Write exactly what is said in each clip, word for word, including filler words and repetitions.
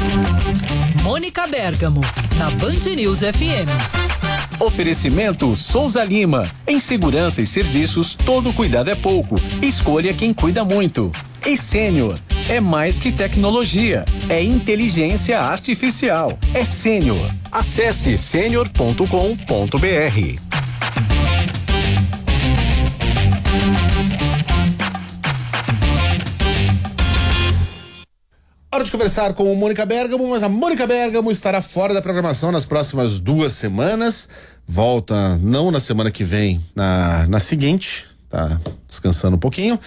Mônica Bergamo, na Band News F M. Oferecimento Souza Lima. Em segurança e serviços, todo cuidado é pouco. Escolha quem cuida muito. E Sênior. É mais que tecnologia. É inteligência artificial. É Sênior. Acesse sênior ponto com ponto br. Hora de conversar com o Mônica Bergamo, mas a Mônica Bergamo estará fora da programação nas próximas duas semanas. Volta não na semana que vem, na, na seguinte, tá descansando um pouquinho,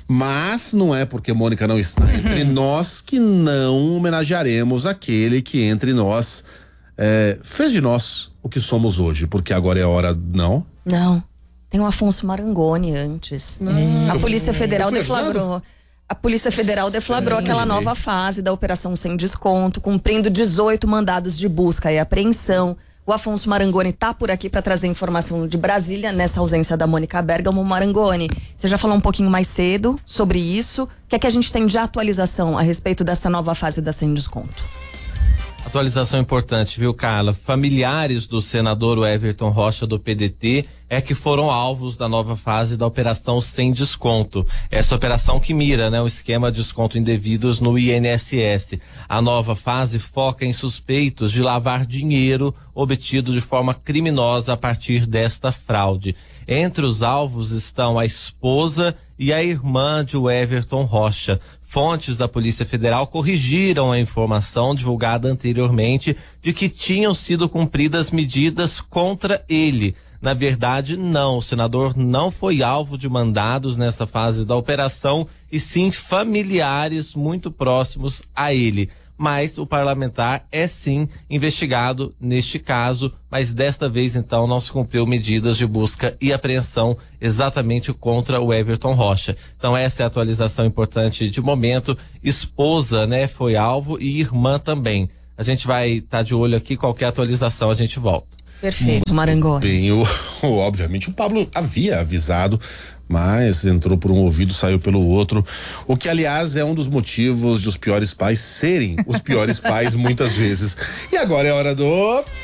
mas não é porque Mônica não está entre nós que não homenagearemos aquele que entre nós é, fez de nós o que somos hoje, porque agora é a hora, não? Não, tem o Afonso Marangoni antes. Não. A Polícia Federal deflagrou. A Polícia Federal deflagrou Sim, aquela nova fase da Operação Sem Desconto, cumprindo dezoito mandados de busca e apreensão. O Afonso Marangoni tá por aqui para trazer informação de Brasília, nessa ausência da Mônica Bergamo. Marangoni, você já falou um pouquinho mais cedo sobre isso. O que é que a gente tem de atualização a respeito dessa nova fase da Sem Desconto? Atualização importante, viu, Carla? Familiares do senador Everton Rocha do P D T é que foram alvos da nova fase da Operação Sem Desconto. Essa operação que mira, né, o esquema de desconto indevidos no I N S S. A nova fase foca em suspeitos de lavar dinheiro obtido de forma criminosa a partir desta fraude. Entre os alvos estão a esposa e a irmã de Everton Rocha. Fontes da Polícia Federal corrigiram a informação divulgada anteriormente de que tinham sido cumpridas medidas contra ele. Na verdade, não. O senador não foi alvo de mandados nessa fase da operação, e sim familiares muito próximos a ele. Mas o parlamentar é sim investigado neste caso, mas desta vez então não se cumpriu medidas de busca e apreensão exatamente contra o Everton Rocha. Então essa é a atualização importante de momento. Esposa, né, foi alvo, e irmã também. A gente vai estar tá de olho aqui, qualquer atualização a gente volta. Perfeito, Marangoni. Bem, o, o, obviamente o Pablo havia avisado, mas entrou por um ouvido, saiu pelo outro, o que aliás é um dos motivos de os piores pais serem os piores pais muitas vezes. E agora é hora do...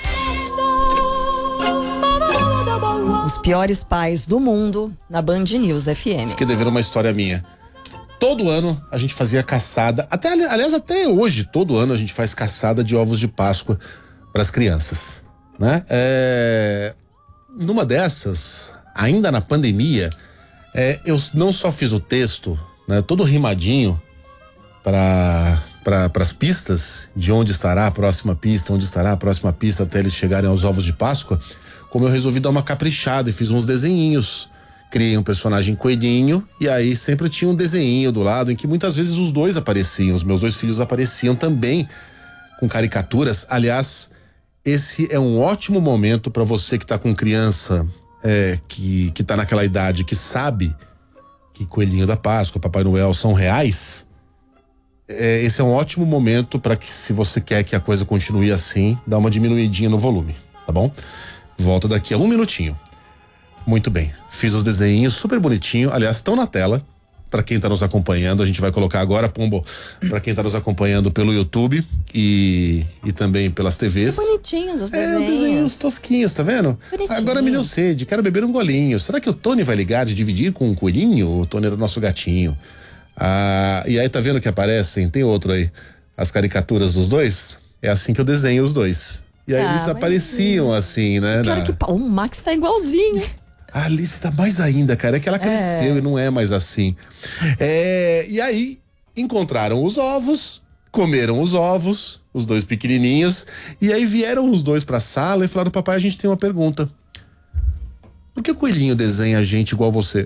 Os piores pais do mundo na Band News F M. Fiquei devendo uma história minha. Todo ano a gente fazia caçada, até aliás até hoje, todo ano a gente faz caçada de ovos de Páscoa para as crianças, né? É, numa dessas, ainda na pandemia, É, eu não só fiz o texto, né, todo rimadinho para para as pistas, de onde estará a próxima pista, onde estará a próxima pista até eles chegarem aos ovos de Páscoa, como eu resolvi dar uma caprichada e fiz uns desenhinhos. Criei um personagem coelhinho e aí sempre tinha um desenhinho do lado em que muitas vezes os dois apareciam, os meus dois filhos apareciam também com caricaturas. Aliás, esse é um ótimo momento para você que está com criança É, que, que tá naquela idade, que sabe que Coelhinho da Páscoa, Papai Noel são reais. É, esse é um ótimo momento para que, se você quer que a coisa continue assim, dá uma diminuidinha no volume, tá bom? Volta daqui a um minutinho. Muito bem, fiz os desenhos super bonitinho, aliás, estão na tela. Para quem tá nos acompanhando, a gente vai colocar agora, Pombo, para quem tá nos acompanhando pelo YouTube e, e também pelas T Vs. Que bonitinhos os desenhos. É, desenhos tosquinhos, tá vendo? Bonitinho. Agora me deu sede, quero beber um golinho. Será que o Tony vai ligar de dividir com um coelhinho? O Tony era nosso gatinho. Ah, e aí tá vendo que aparecem, tem outro aí, as caricaturas dos dois? É assim que eu desenho os dois. E aí ah, eles apareciam assim, né? Pior na... que o Max tá igualzinho. A Alice tá mais ainda, cara, é que ela cresceu é. e não é mais assim. É, e aí, encontraram os ovos, comeram os ovos, os dois pequenininhos, e aí vieram os dois pra sala e falaram: papai, a gente tem uma pergunta. Por que o coelhinho desenha a gente igual você?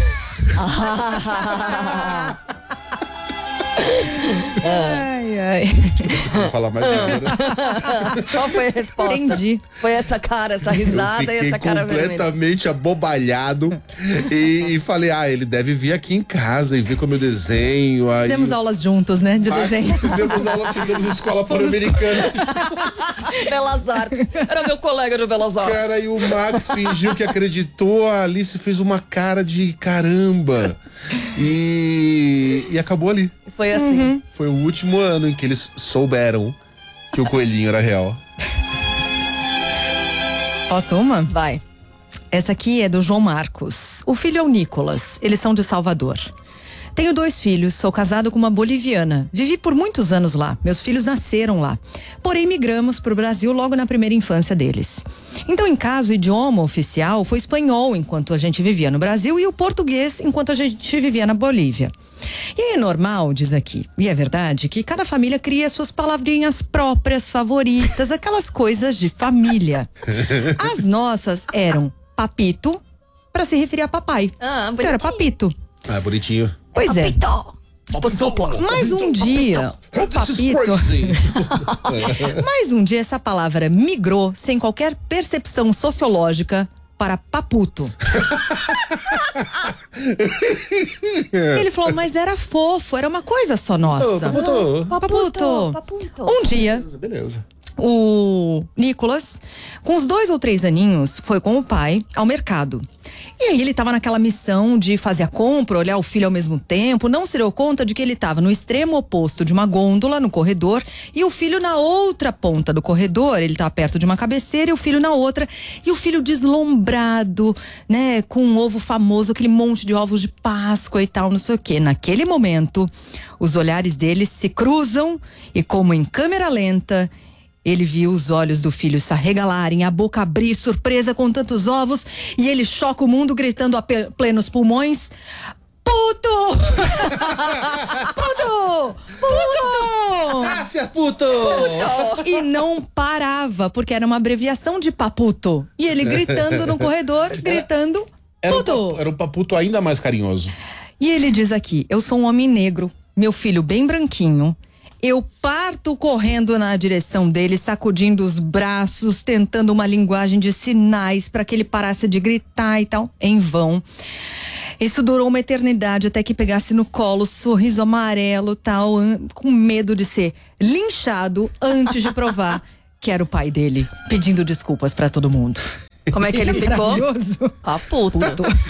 Ai, ai. Não preciso falar mais nada, né? Qual foi a resposta? Entendi. Foi essa cara, essa risada e essa cara vermelha. Completamente abobalhado e, e falei, ah, ele deve vir aqui em casa e ver como eu desenho. Aí fizemos aulas juntos, né, de ah, desenho. Fizemos aula, fizemos escola pan-americana. Belas Artes. Era meu colega de Belas Artes. Cara, e o Max fingiu que acreditou, a Alice fez uma cara de caramba. E, e acabou ali. Foi assim. Uhum. Foi o último ano. ano em que eles souberam que o coelhinho era real. Posso uma? Vai. Essa aqui é do João Marcos. O filho é o Nicolas. Eles são de Salvador. Tenho dois filhos, sou casado com uma boliviana. Vivi por muitos anos lá, meus filhos nasceram lá. Porém, migramos para o Brasil logo na primeira infância deles. Então, em casa, o idioma oficial foi espanhol enquanto a gente vivia no Brasil e o português enquanto a gente vivia na Bolívia. E é normal, diz aqui, e é verdade, que cada família cria suas palavrinhas próprias, favoritas, aquelas coisas de família. As nossas eram papito, para se referir a papai. Ah, então era papito. Ah, bonitinho. Pois é. Papito. Mas um dia, o papito. Mas um dia essa palavra migrou sem qualquer percepção sociológica para paputo. Ele falou, mas era fofo, era uma coisa só nossa. Ô, paputo. Paputo. Paputo. Um dia, Beleza, beleza. o Nicolas, com uns dois ou três aninhos, foi com o pai ao mercado. E aí ele tava naquela missão de fazer a compra, olhar o filho ao mesmo tempo, não se deu conta de que ele tava no extremo oposto de uma gôndola no corredor e o filho na outra ponta do corredor, ele tava perto de uma cabeceira e o filho na outra, e o filho deslumbrado, né, com um ovo famoso, aquele monte de ovos de Páscoa e tal, não sei o quê. Naquele momento, os olhares deles se cruzam e, como em câmera lenta, ele viu os olhos do filho se arregalarem, a boca abrir, surpresa com tantos ovos, e ele choca o mundo gritando a pe- plenos pulmões: Puto! Puto! Puto! Graças, puto! E não parava, porque era uma abreviação de paputo. E ele gritando no corredor, gritando Era um, puto! papu- era um paputo ainda mais carinhoso. E ele diz aqui: eu sou um homem negro, meu filho bem branquinho. Eu parto correndo na direção dele, sacudindo os braços, tentando uma linguagem de sinais para que ele parasse de gritar e tal. Em vão. Isso durou uma eternidade até que pegasse no colo, sorriso amarelo tal, com medo de ser linchado antes de provar que era o pai dele, pedindo desculpas para todo mundo. Como é que ele ficou? Maravilhoso. Paputo.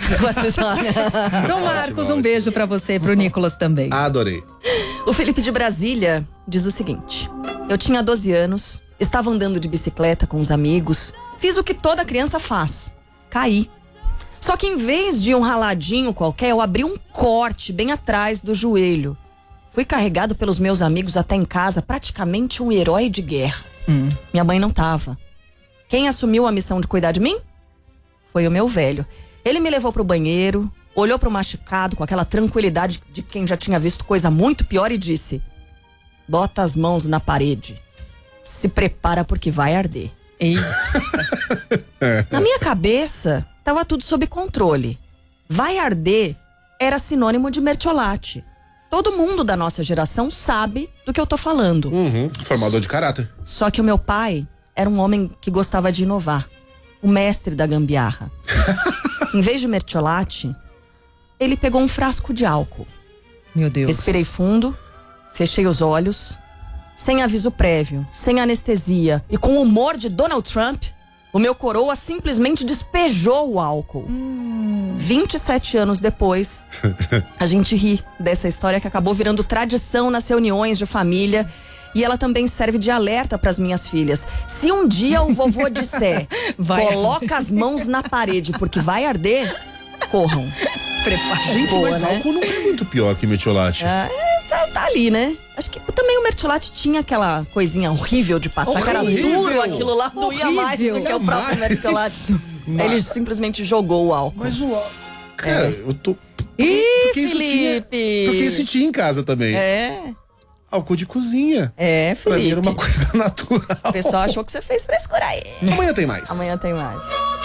João Marcos, um beijo pra você e pro Nicolas também. Adorei. O Felipe de Brasília diz o seguinte: eu tinha doze anos, estava andando de bicicleta com os amigos, fiz o que toda criança faz, caí. Só que em vez de um raladinho qualquer, eu abri um corte bem atrás do joelho. Fui carregado pelos meus amigos até em casa, praticamente um herói de guerra. Hum. Minha mãe não tava. Quem assumiu a missão de cuidar de mim? Foi o meu velho. Ele me levou pro banheiro, olhou pro machucado com aquela tranquilidade de quem já tinha visto coisa muito pior e disse: bota as mãos na parede. Se prepara porque vai arder. Ei. Na minha cabeça, tava tudo sob controle. Vai arder era sinônimo de mertiolate. Todo mundo da nossa geração sabe do que eu tô falando. Uhum, formador de caráter. Só que o meu pai era um homem que gostava de inovar. O mestre da gambiarra. Em vez de mertiolate, ele pegou um frasco de álcool. Meu Deus. Respirei fundo, fechei os olhos, sem aviso prévio, sem anestesia e com o humor de Donald Trump, o meu coroa simplesmente despejou o álcool. Hum. vinte e sete anos depois, a gente ri dessa história que acabou virando tradição nas reuniões de família. E ela também serve de alerta para as minhas filhas. Se um dia o vovô disser, vai coloca as mãos na parede porque vai arder, corram. Prepara. Gente, Boa, mas né? álcool não é muito pior que metiolate. Ah, é, tá, tá ali, né? Acho que também o mertiolate tinha aquela coisinha horrível de passar, que era Horrível. duro, aquilo lá doía mais do que o próprio Jamais. mertiolate. Ele simplesmente jogou o álcool. Mas o álcool... Cara, eu tô... Ih, porque isso tinha, Felipe! porque isso tinha em casa também. É, Álcool de cozinha. é, Pra mim Felipe. era uma coisa natural. O pessoal achou que você fez frescura aí. Amanhã tem mais. Amanhã tem mais.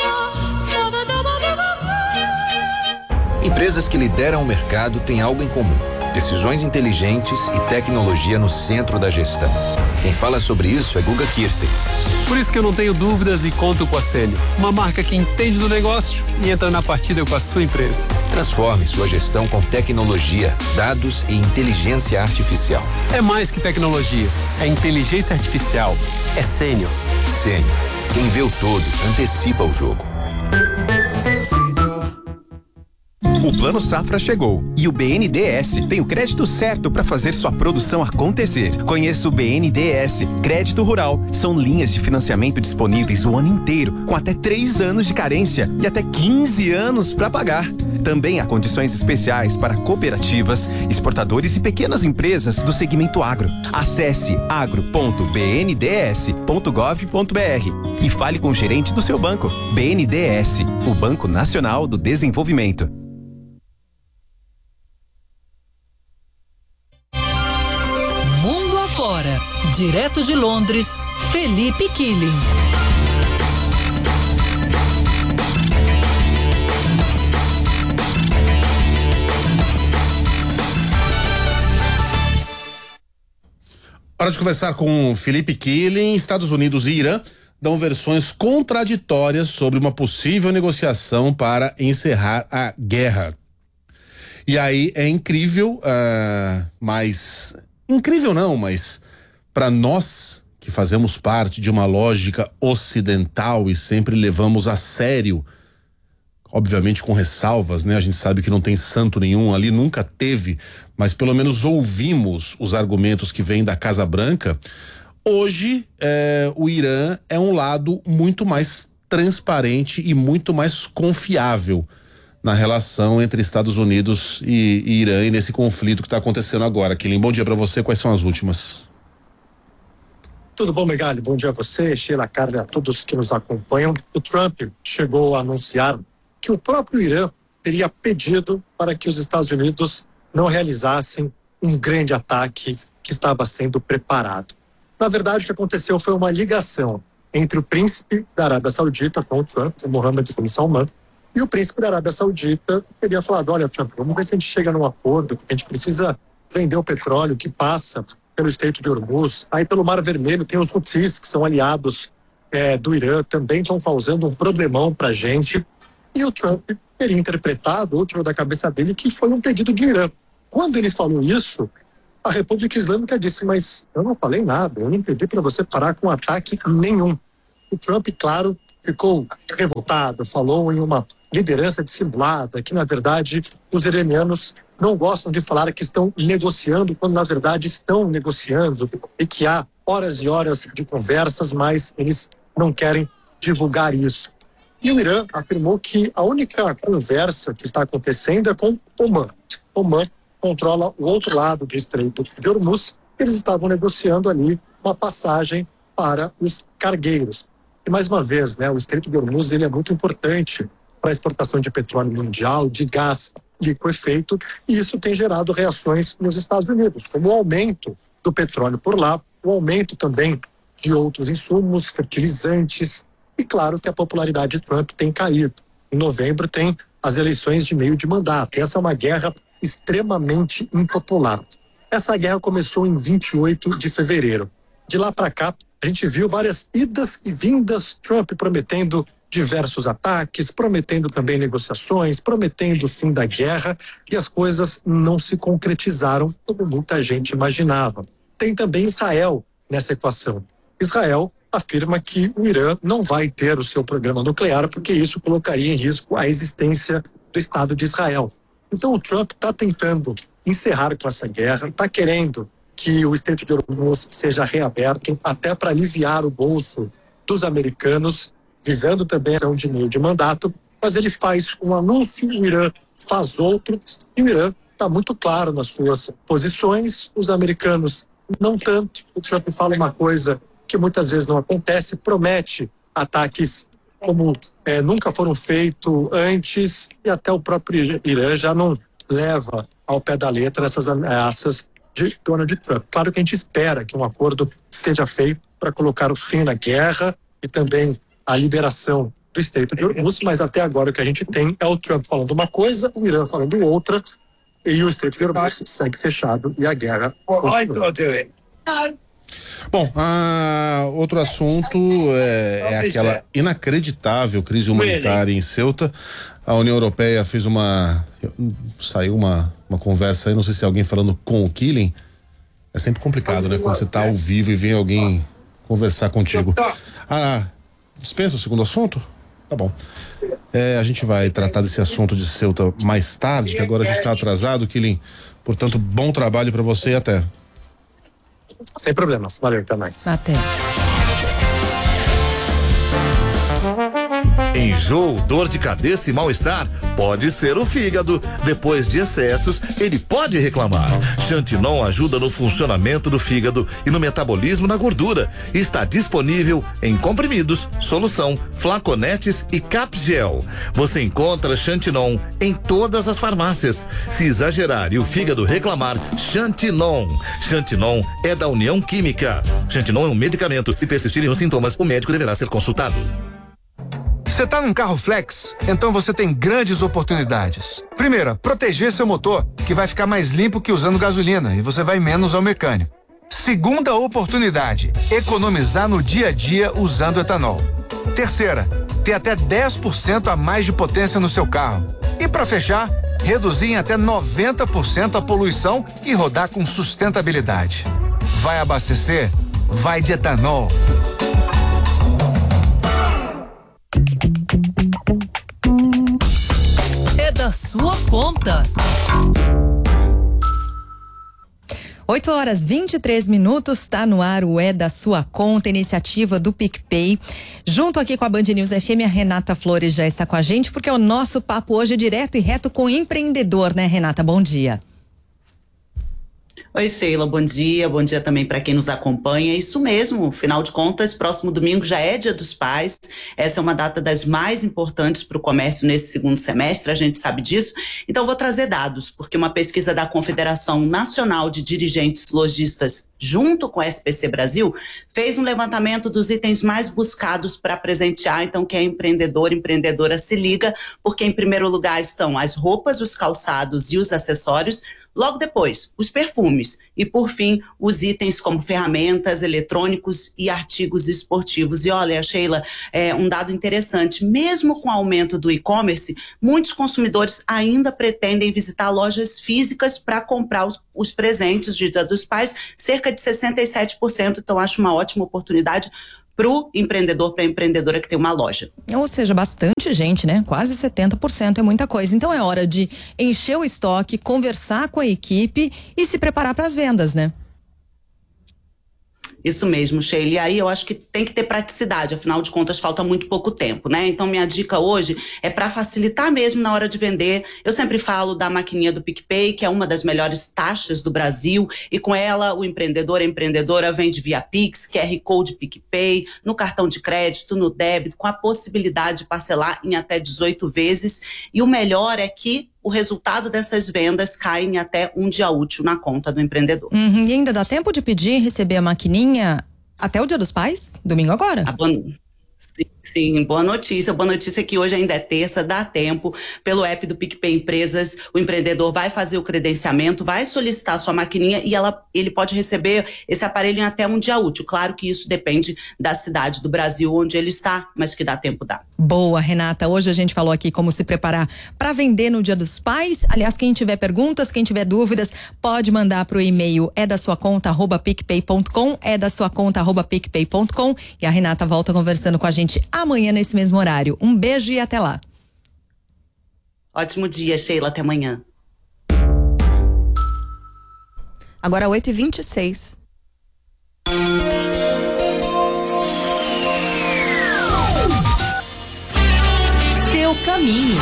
Empresas que lideram o mercado têm algo em comum: decisões inteligentes e tecnologia no centro da gestão. Quem fala sobre isso é Guga Kirten. Por isso que eu não tenho dúvidas e conto com a Sênio, uma marca que entende do negócio e entra na partida com a sua empresa. Transforme sua gestão com tecnologia, dados e inteligência artificial. É mais que tecnologia, é inteligência artificial, é Sênio. Sênio, quem vê o todo, antecipa o jogo. O Plano Safra chegou e o B N D E S tem o crédito certo para fazer sua produção acontecer. Conheça o B N D E S Crédito Rural. São linhas de financiamento disponíveis o ano inteiro, com até três anos de carência e até quinze anos para pagar. Também há condições especiais para cooperativas, exportadores e pequenas empresas do segmento agro. Acesse agro ponto b n d s ponto gov ponto b r e fale com o gerente do seu banco. B N D E S, o Banco Nacional do Desenvolvimento. Mundo afora, direto de Londres, Felipe Killing. Hora de conversar com Felipe Killing. Estados Unidos e Irã dão versões contraditórias sobre uma possível negociação para encerrar a guerra. E aí é incrível, uh, mas incrível não, mas para nós que fazemos parte de uma lógica ocidental e sempre levamos a sério, obviamente com ressalvas, né? A gente sabe que não tem santo nenhum ali, nunca teve, mas pelo menos ouvimos os argumentos que vêm da Casa Branca. Hoje, é, o Irã é um lado muito mais transparente e muito mais confiável na relação entre Estados Unidos e, e Irã e nesse conflito que está acontecendo agora. Killing, bom dia para você, quais são as últimas? Tudo bom, Megali? Bom dia a você, Sheila, Carla e a todos que nos acompanham. O Trump chegou a anunciar que o próprio Irã teria pedido para que os Estados Unidos não realizassem um grande ataque que estava sendo preparado. Na verdade, o que aconteceu foi uma ligação entre o príncipe da Arábia Saudita com o Trump, o Mohammed bin Salman, e o príncipe da Arábia Saudita teria falado, olha, Trump, vamos ver se a gente chega num acordo, porque a gente precisa vender o petróleo que passa pelo Estreito de Hormuz. Aí pelo Mar Vermelho tem os Houthis, que são aliados é, do Irã, também estão causando um problemão para a gente. E o Trump teria interpretado, ou tirou da cabeça dele, que foi um pedido do Irã. Quando ele falou isso, a República Islâmica disse, mas eu não falei nada, eu não pedi para você parar com ataque nenhum. O Trump, claro, ficou revoltado, falou em uma liderança dissimulada, que na verdade os iranianos não gostam de falar que estão negociando, quando na verdade estão negociando, e que há horas e horas de conversas, mas eles não querem divulgar isso. E o Irã afirmou que a única conversa que está acontecendo é com Oman. Oman controla o outro lado do Estreito de Hormuz. Eles estavam negociando ali uma passagem para os cargueiros. E mais uma vez, né, o Estreito de Hormuz ele é muito importante para a exportação de petróleo mundial, de gás liquefeito, e isso tem gerado reações nos Estados Unidos, como o aumento do petróleo por lá, o aumento também de outros insumos, fertilizantes, e claro que a popularidade de Trump tem caído. Em novembro tem as eleições de meio de mandato. Essa é uma guerra extremamente impopular. Essa guerra começou em vinte e oito de fevereiro. De lá para cá, a gente viu várias idas e vindas, Trump prometendo diversos ataques, prometendo também negociações, prometendo o fim da guerra, e as coisas não se concretizaram como muita gente imaginava. Tem também Israel nessa equação. Israel afirma que o Irã não vai ter o seu programa nuclear porque isso colocaria em risco a existência do Estado de Israel. Então o Trump está tentando encerrar com essa guerra, está querendo que o Estreito de Hormuz seja reaberto até para aliviar o bolso dos americanos, visando também a ação de meio de mandato, mas ele faz um anúncio, o Irã faz outro, e o Irã está muito claro nas suas posições, os americanos não tanto. O Trump fala uma coisa que muitas vezes não acontece, promete ataques como é, nunca foram feitos antes, e até o próprio Irã já não leva ao pé da letra essas ameaças de Donald Trump. Claro que a gente espera que um acordo seja feito para colocar o fim na guerra e também a liberação do Estreito de Hormuz, mas até agora o que a gente tem é o Trump falando uma coisa, o Irã falando outra, e o Estreito de Hormuz segue fechado e a guerra continua. Bom, ah, outro assunto é, é aquela inacreditável crise humanitária em Ceuta. A União Europeia fez uma... Saiu uma, uma conversa aí, não sei se é alguém falando com o Killing. É sempre complicado, né? Quando você tá ao vivo e vem alguém conversar contigo. Ah, dispensa o segundo assunto? Tá bom. É, a gente vai tratar desse assunto de Ceuta mais tarde, que agora a gente está atrasado, Quilin. Portanto, bom trabalho para você e até. Sem problemas. Valeu, até mais. Até. Enjoo, dor de cabeça e mal-estar? Pode ser o fígado. Depois de excessos, ele pode reclamar. Xantinon ajuda no funcionamento do fígado e no metabolismo da gordura. Está disponível em comprimidos, solução, flaconetes e capgel. Você encontra Xantinon em todas as farmácias. Se exagerar e o fígado reclamar, Xantinon. Xantinon é da União Química. Xantinon é um medicamento. Se persistirem os sintomas, o médico deverá ser consultado. Você tá num carro flex? Então você tem grandes oportunidades. Primeira, proteger seu motor, que vai ficar mais limpo que usando gasolina e você vai menos ao mecânico. Segunda oportunidade, economizar no dia a dia usando etanol. Terceira, ter até dez por cento a mais de potência no seu carro. E para fechar, reduzir em até noventa por cento a poluição e rodar com sustentabilidade. Vai abastecer? Vai de etanol. É da sua conta. oito horas e vinte e três minutos, está no ar o É da Sua Conta, iniciativa do PicPay. Junto aqui com a Band News F M, a Renata Flores já está com a gente, porque o nosso papo hoje é direto e reto com o empreendedor, né, Renata? Bom dia. Oi, Sheila, bom dia, bom dia também para quem nos acompanha. Isso mesmo, afinal de contas, próximo domingo já é Dia dos Pais. Essa é uma data das mais importantes para o comércio nesse segundo semestre, a gente sabe disso. Então, vou trazer dados, porque uma pesquisa da Confederação Nacional de Dirigentes Lojistas, junto com a S P C Brasil, fez um levantamento dos itens mais buscados para presentear. Então, quem é empreendedor, empreendedora, se liga, porque em primeiro lugar estão as roupas, os calçados e os acessórios. Logo depois, os perfumes e, por fim, os itens como ferramentas, eletrônicos e artigos esportivos. E olha, Sheila, é um dado interessante, mesmo com o aumento do e-commerce, muitos consumidores ainda pretendem visitar lojas físicas para comprar os, os presentes de Dia dos Pais, cerca de sessenta e sete por cento, então acho uma ótima oportunidade para o empreendedor, para a empreendedora que tem uma loja. Ou seja, bastante gente, né? Quase setenta por cento, é muita coisa. Então é hora de encher o estoque, conversar com a equipe e se preparar para as vendas, né? Isso mesmo, Sheila. E aí eu acho que tem que ter praticidade, afinal de contas falta muito pouco tempo, né? Então minha dica hoje é para facilitar mesmo na hora de vender. Eu sempre falo da maquininha do PicPay, que é uma das melhores taxas do Brasil, e com ela o empreendedor, a empreendedora vende via Pix, Q R Code PicPay, no cartão de crédito, no débito, com a possibilidade de parcelar em até dezoito vezes. E o melhor é que o resultado dessas vendas cai em até um dia útil na conta do empreendedor. Uhum, e ainda dá tempo de pedir e receber a maquininha até o Dia dos Pais? Domingo agora? A boa... Sim, sim, boa notícia. Boa notícia é que hoje ainda é terça, dá tempo. Pelo app do PicPay Empresas, o empreendedor vai fazer o credenciamento, vai solicitar a sua maquininha e ela, ele pode receber esse aparelho em até um dia útil. Claro que isso depende da cidade do Brasil onde ele está, mas que dá tempo, dá. Boa, Renata. Hoje a gente falou aqui como se preparar para vender no Dia dos Pais. Aliás, quem tiver perguntas, quem tiver dúvidas, pode mandar para o e-mail é da sua conta arroba picpay ponto com, é da sua conta arroba picpay ponto com, e a Renata volta conversando com a gente amanhã nesse mesmo horário. Um beijo e até lá. Ótimo dia, Sheila. Até amanhã. Agora oito e vinte e seis. Seu caminho.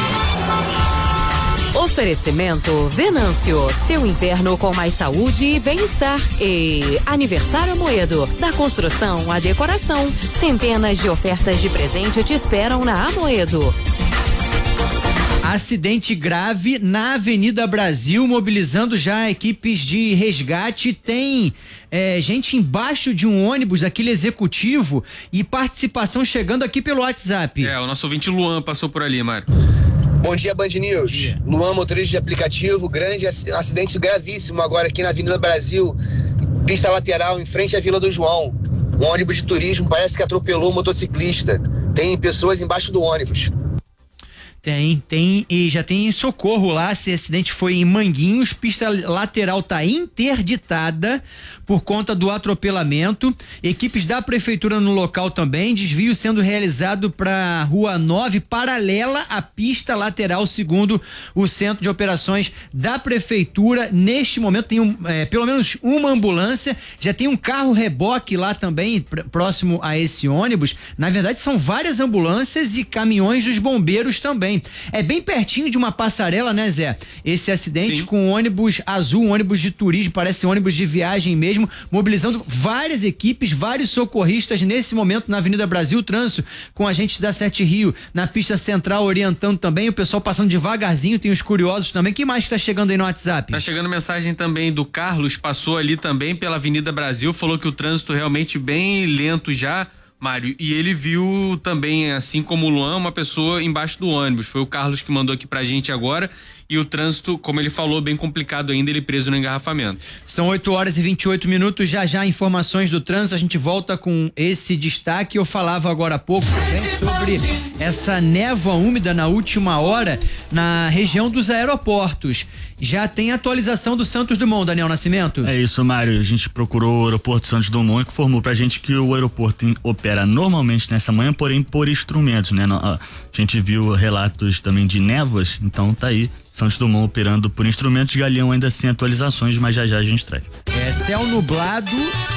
Oferecimento Venâncio, seu inverno com mais saúde e bem-estar. E Aniversário Amoedo, da construção à decoração. Centenas de ofertas de presente te esperam na Amoedo. Acidente grave na Avenida Brasil, mobilizando já equipes de resgate. Tem é, gente embaixo de um ônibus, aquele executivo, e participação chegando aqui pelo WhatsApp. É, o nosso ouvinte Luan passou por ali, Mário. Bom dia, Band News. Dia. Luan, motorista de aplicativo, grande acidente gravíssimo agora aqui na Avenida Brasil, pista lateral, em frente à Vila do João. Um ônibus de turismo parece que atropelou um motociclista. Tem pessoas embaixo do ônibus. Tem, tem, e já tem socorro lá. Esse acidente foi em Manguinhos, pista lateral tá interditada por conta do atropelamento. Equipes da prefeitura no local também, desvio sendo realizado para Rua nove, paralela à pista lateral, segundo o Centro de Operações da prefeitura. Neste momento tem um, é, pelo menos uma ambulância, já tem um carro reboque lá também, pr- próximo a esse ônibus. Na verdade são várias ambulâncias e caminhões dos bombeiros também. É bem pertinho de uma passarela, né, Zé? Esse acidente Sim. com um ônibus azul, um ônibus de turismo, parece um ônibus de viagem mesmo, mobilizando várias equipes, vários socorristas nesse momento na Avenida Brasil. Trânsito com agentes da Sete Rio na pista central orientando também, o pessoal passando devagarzinho, tem os curiosos também. Quem mais está chegando aí no WhatsApp? Tá chegando mensagem também do Carlos, passou ali também pela Avenida Brasil, falou que o trânsito realmente bem lento já, Mário, e ele viu também, assim como o Luan, uma pessoa embaixo do ônibus. Foi o Carlos que mandou aqui pra gente agora. E o trânsito, como ele falou, bem complicado ainda, ele preso no engarrafamento. São oito horas e vinte e oito minutos, já já informações do trânsito, a gente volta com esse destaque. Eu falava agora há pouco também sobre essa névoa úmida na última hora na região dos aeroportos. Já tem atualização do Santos Dumont, Daniel Nascimento? É isso, Mário, a gente procurou o aeroporto Santos Dumont, que informou pra gente que o aeroporto opera normalmente nessa manhã, porém por instrumentos, né? A gente viu relatos também de névoas, então tá aí, Santos Dumont operando por instrumentos, Galeão ainda sem atualizações, mas já já a gente traz. É, céu nublado,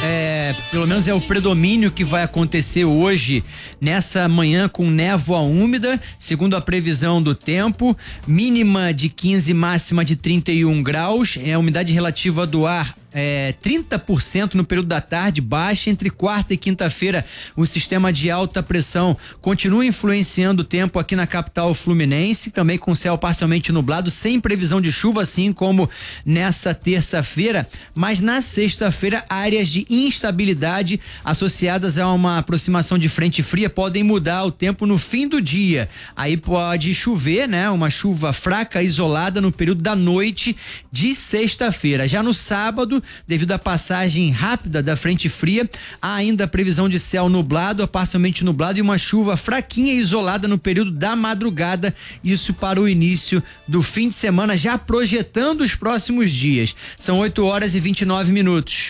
é, pelo menos é o predomínio que vai acontecer hoje, nessa manhã com névoa úmida, segundo a previsão do tempo, mínima de quinze, máxima de trinta e um graus, é a umidade relativa do ar É, trinta por cento no período da tarde, baixa. Entre quarta e quinta-feira o sistema de alta pressão continua influenciando o tempo aqui na capital fluminense, também com céu parcialmente nublado, sem previsão de chuva, assim como nessa terça-feira, mas na sexta-feira áreas de instabilidade associadas a uma aproximação de frente fria podem mudar o tempo no fim do dia. Aí pode chover, né? Uma chuva fraca, isolada no período da noite de sexta-feira. Já no sábado, devido à passagem rápida da frente fria, há ainda a previsão de céu nublado, parcialmente nublado, e uma chuva fraquinha e isolada no período da madrugada, isso para o início do fim de semana, já projetando os próximos dias. São oito horas e vinte e nove minutos.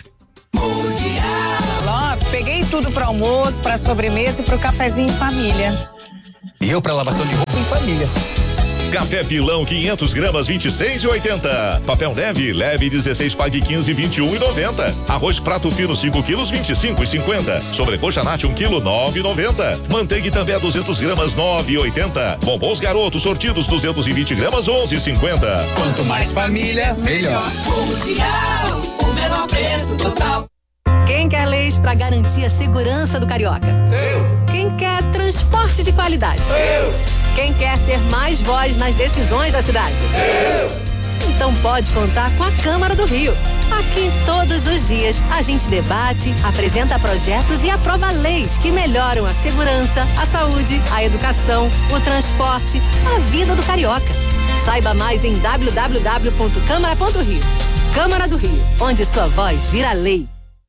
Love, peguei tudo para almoço, para sobremesa e para o cafezinho em família. E eu para lavação de roupa em família. Café Pilão quinhentos gramas vinte e seis e oitenta. Papel neve leve dezesseis, pague quinze, vinte e um e noventa. Arroz prato fino cinco quilos vinte e cinco e cinquenta. Sobrecoxa Nath um quilo nove e noventa. Manteiga Itambé duzentos gramas nove e oitenta. Bombons Garoto sortidos duzentos e vinte gramas onze e cinquenta. Quanto mais família, melhor. Mundial, o menor preço total. Quem quer leis para garantir a segurança do carioca? Eu. Quem quer transporte de qualidade? Eu. Quem quer ter mais voz nas decisões da cidade? Eu. Então pode contar com a Câmara do Rio. Aqui todos os dias a gente debate, apresenta projetos e aprova leis que melhoram a segurança, a saúde, a educação, o transporte, a vida do carioca. Saiba mais em w w w ponto câmara ponto rio. Câmara do Rio, onde sua voz vira lei.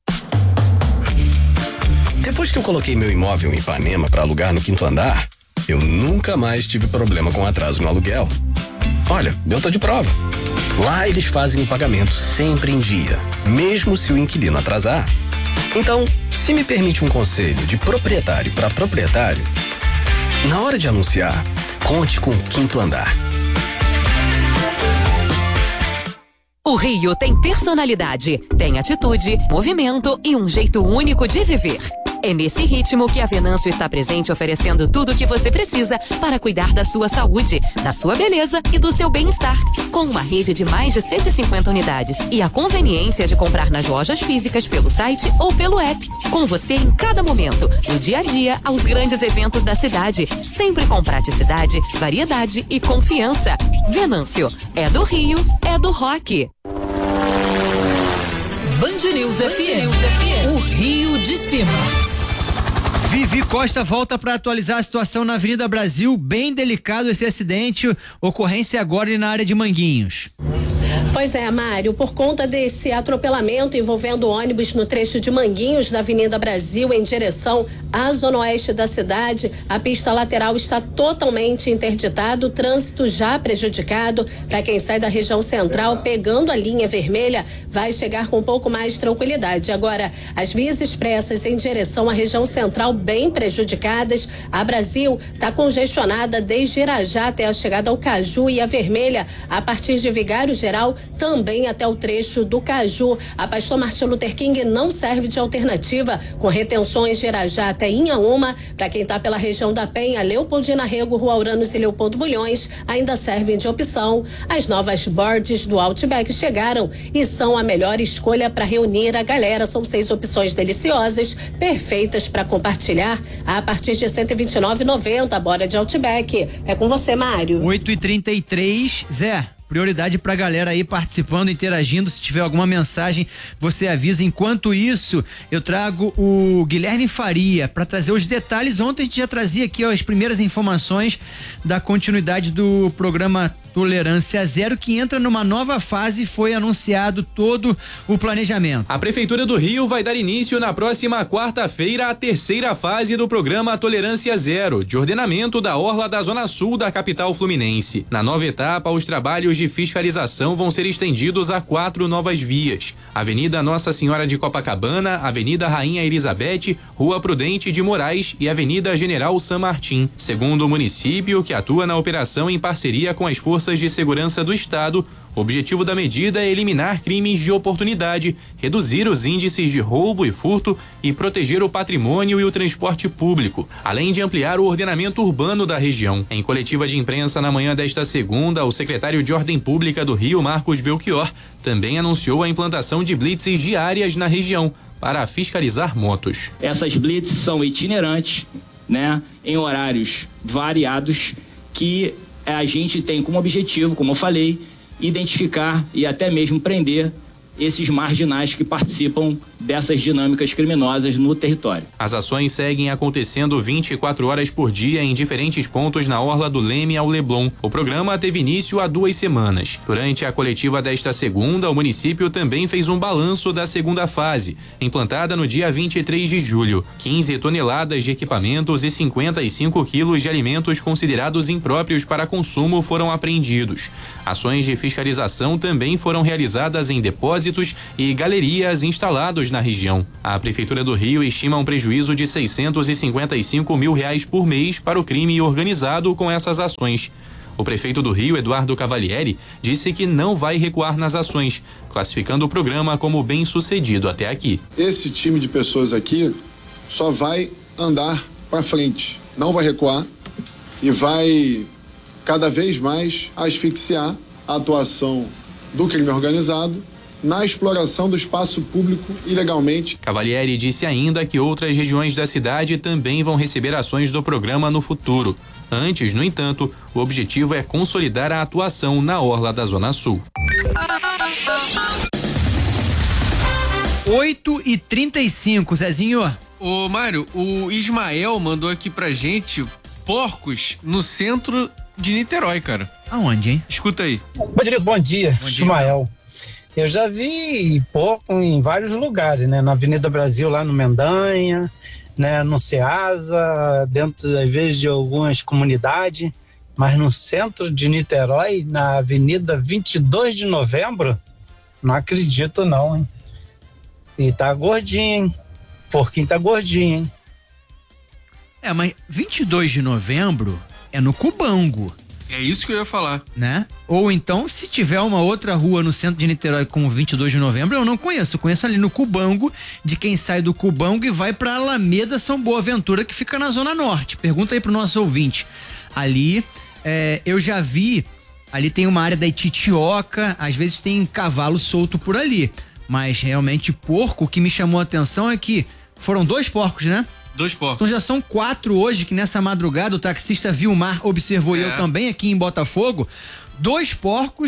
Depois que eu coloquei meu imóvel em Ipanema para alugar no quinto andar, eu nunca mais tive problema com atraso no aluguel. Olha, eu tô de prova. Lá eles fazem o pagamento sempre em dia, mesmo se o inquilino atrasar. Então, se me permite um conselho de proprietário para proprietário, na hora de anunciar, conte com o quinto andar. O Rio tem personalidade, tem atitude, movimento e um jeito único de viver. É nesse ritmo que a Venâncio está presente, oferecendo tudo o que você precisa para cuidar da sua saúde, da sua beleza e do seu bem-estar. Com uma rede de mais de cento e cinquenta unidades e a conveniência de comprar nas lojas físicas pelo site ou pelo app. Com você em cada momento, do dia a dia aos grandes eventos da cidade. Sempre com praticidade, variedade e confiança. Venâncio, é do Rio, é do rock. Band News F M, o Rio de Cima. Vivi Costa volta para atualizar a situação na Avenida Brasil. Bem delicado esse acidente. Ocorrência agora na área de Manguinhos. Pois é, Mário, por conta desse atropelamento envolvendo ônibus no trecho de Manguinhos da Avenida Brasil em direção à zona oeste da cidade, a pista lateral está totalmente interditada, o trânsito já prejudicado. Para quem sai da região central pegando a linha vermelha, vai chegar com um pouco mais tranquilidade. Agora, as vias expressas em direção à região central bem prejudicadas. A Brasil está congestionada desde Irajá até a chegada ao Caju, e a vermelha a partir de Vigário Geral também até o trecho do Caju. A Pastor Martin Luther King não serve de alternativa, com retenções de Irajá até Inhaúma. Para quem está pela região da Penha, Leopoldina Rego, Rua Uranos e Leopoldo Bulhões ainda servem de opção. As novas boards do Outback chegaram e são a melhor escolha para reunir a galera. São seis opções deliciosas, perfeitas para compartilhar a partir de cento e vinte e nove reais e noventa centavos. Bora de Outback. É com você, Mário. oito e trinta e três, Zé. Prioridade pra galera aí participando, interagindo. Se tiver alguma mensagem, você avisa. Enquanto isso, eu trago o Guilherme Faria para trazer os detalhes. Ontem a gente já trazia aqui ó, as primeiras informações da continuidade do programa Tolerância Zero, que entra numa nova fase. Foi anunciado todo o planejamento. A Prefeitura do Rio vai dar início na próxima quarta-feira à terceira fase do programa Tolerância Zero, de ordenamento da orla da Zona Sul da capital fluminense. Na nova etapa, os trabalhos de fiscalização vão ser estendidos a quatro novas vias: Avenida Nossa Senhora de Copacabana, Avenida Rainha Elizabeth, Rua Prudente de Moraes e Avenida General San Martín. Segundo o município, que atua na operação em parceria com as forças de segurança do estado, o objetivo da medida é eliminar crimes de oportunidade, reduzir os índices de roubo e furto e proteger o patrimônio e o transporte público, além de ampliar o ordenamento urbano da região. Em coletiva de imprensa na manhã desta segunda, o secretário de Ordem Pública do Rio, Marcos Belchior, também anunciou a implantação de blitzes diárias na região para fiscalizar motos. Essas blitzes são itinerantes, né, em horários variados, que a gente tem como objetivo, como eu falei, identificar e até mesmo prender esses marginais que participam dessas dinâmicas criminosas no território. As ações seguem acontecendo vinte e quatro horas por dia em diferentes pontos na orla do Leme ao Leblon. O programa teve início há duas semanas. Durante a coletiva desta segunda, o município também fez um balanço da segunda fase, implantada no dia vinte e três de julho. quinze toneladas de equipamentos e cinquenta e cinco quilos de alimentos considerados impróprios para consumo foram apreendidos. Ações de fiscalização também foram realizadas em depósitos e galerias instalados na região. A Prefeitura do Rio estima um prejuízo de seiscentos e cinquenta e cinco mil reais por mês para o crime organizado com essas ações. O prefeito do Rio, Eduardo Cavalieri, disse que não vai recuar nas ações, classificando o programa como bem sucedido até aqui. Esse time de pessoas aqui só vai andar para frente, não vai recuar e vai cada vez mais asfixiar a atuação do crime organizado na exploração do espaço público ilegalmente. Cavalieri disse ainda que outras regiões da cidade também vão receber ações do programa no futuro. Antes, no entanto, o objetivo é consolidar a atuação na orla da Zona Sul. oito e trinta e cinco, Zezinho. Ô, Mário, o Ismael mandou aqui pra gente porcos no centro de Niterói, cara. Aonde, hein? Escuta aí. Bom dia, bom dia, Bom dia, Ismael. Eu já vi porco em vários lugares, né? Na Avenida Brasil, lá no Mendanha, né? No Ceasa, dentro, às vezes, de algumas comunidades, mas no centro de Niterói, na Avenida vinte e dois de novembro, não acredito não, hein? E tá gordinho, hein? Porquinho tá gordinho, hein? É, mas vinte e dois de novembro é no Cubango. É isso que eu ia falar. Né? Ou então, se tiver uma outra rua no centro de Niterói com vinte e dois de novembro, eu não conheço. Eu conheço ali no Cubango, de quem sai do Cubango e vai pra Alameda São Boaventura, que fica na Zona Norte. Pergunta aí pro nosso ouvinte. Ali, é, eu já vi, ali tem uma área da Ititioca, às vezes tem cavalo solto por ali. Mas realmente, porco, o que me chamou a atenção é que foram dois porcos, né? Dois porcos. Então já são quatro hoje que nessa madrugada o taxista Vilmar observou, e É. eu também aqui em Botafogo, dois porcos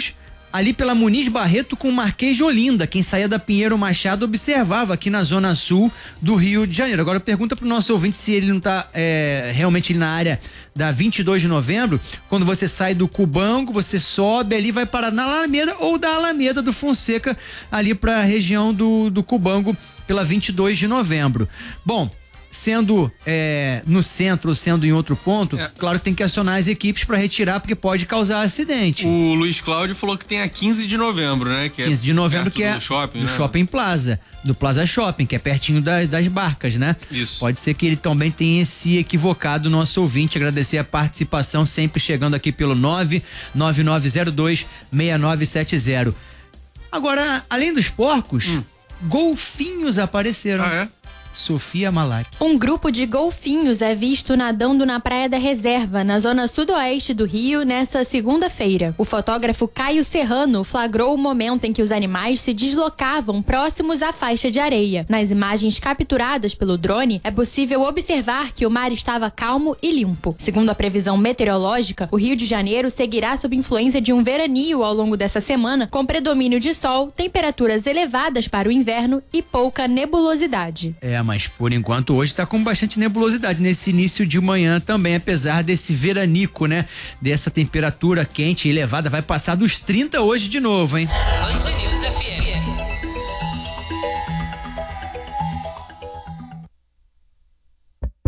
ali pela Muniz Barreto com o Marquês de Olinda. Quem saía da Pinheiro Machado observava aqui na zona sul do Rio de Janeiro. Agora pergunta pro nosso ouvinte se ele não tá é, realmente na área da vinte e dois de novembro, quando você sai do Cubango, você sobe ali, vai parar na Alameda ou da Alameda do Fonseca ali pra região do, do Cubango pela vinte e dois de novembro. Bom, sendo é, no centro ou sendo em outro ponto, é. claro que tem que acionar as equipes para retirar, porque pode causar acidente. O Luiz Cláudio falou que tem a quinze de novembro, né? Que quinze de novembro, que é do shopping, do né? Shopping Plaza, do Plaza Shopping, que é pertinho das, das barcas, né? Isso. Pode ser que ele também tenha se equivocado, nosso ouvinte. Agradecer a participação, sempre chegando aqui pelo nove nove nove zero dois seis nove sete zero. Agora, além dos porcos, hum. golfinhos apareceram. Ah, é? Sofia Malak. Um grupo de golfinhos é visto nadando na Praia da Reserva, na zona sudoeste do Rio, nesta segunda-feira. O fotógrafo Caio Serrano flagrou o momento em que os animais se deslocavam próximos à faixa de areia. Nas imagens capturadas pelo drone, é possível observar que o mar estava calmo e limpo. Segundo a previsão meteorológica, o Rio de Janeiro seguirá sob influência de um veranio ao longo dessa semana, com predomínio de sol, temperaturas elevadas para o inverno e pouca nebulosidade. É, mas por enquanto hoje tá com bastante nebulosidade nesse início de manhã também, apesar desse veranico, né? Dessa temperatura quente e elevada, vai passar dos trinta hoje de novo, hein? Band News F M.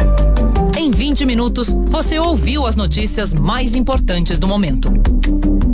Em vinte minutos, você ouviu as notícias mais importantes do momento.